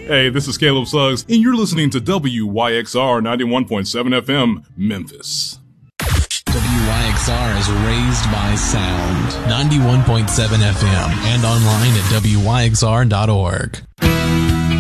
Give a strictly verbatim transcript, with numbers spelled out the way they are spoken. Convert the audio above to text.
Hey, this is Caleb Suggs, and you're listening to W Y X R ninety-one point seven F M, Memphis. W Y X R is raised by sound. ninety-one point seven F M and online at W Y X R dot org.